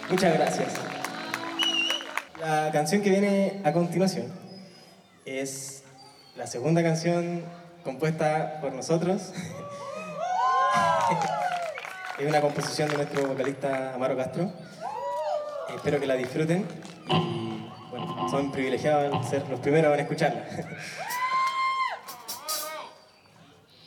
Muchas gracias. La canción que viene a continuación es la segunda canción compuesta por nosotros. Es una composición de nuestro vocalista Amaro Castro. Espero que la disfruten y bueno, son privilegiados al ser los primeros en escucharla.